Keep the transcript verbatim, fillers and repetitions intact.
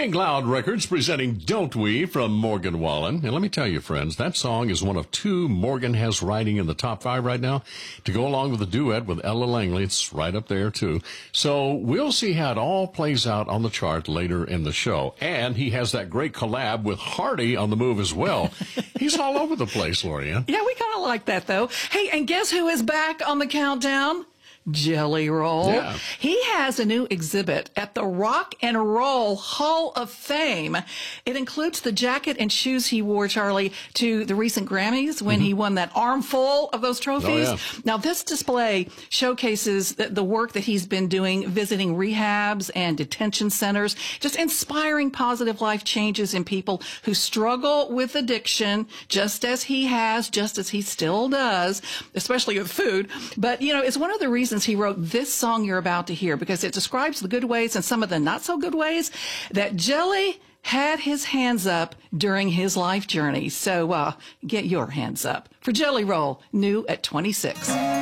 Big Loud Records presenting Don't We from Morgan Wallen. And let me tell you, friends, that song is one of two Morgan has riding in the top five right now to go along with the duet with Ella Langley. It's right up there, too. So we'll see how it all plays out on the chart later in the show. And he has that great collab with Hardy on the move as well. He's all over the place, Loria. Yeah, we kind of like that, though. Hey, and guess who is back on the countdown? Jelly Roll. Yeah. He has a new exhibit at the Rock and Roll Hall of Fame. It includes the jacket and shoes he wore, Charlie, to the recent Grammys when mm-hmm. he won that armful of those trophies. Oh, yeah. Now, this display showcases the, the work that he's been doing, visiting rehabs and detention centers, just inspiring positive life changes in people who struggle with addiction, just as he has, just as he still does, especially with food. But, you know, it's one of the reasons he wrote this song you're about to hear, because it describes the good ways and some of the not so good ways that Jelly had his hands up during his life journey. So uh, get your hands up for Jelly Roll, new at twenty-six.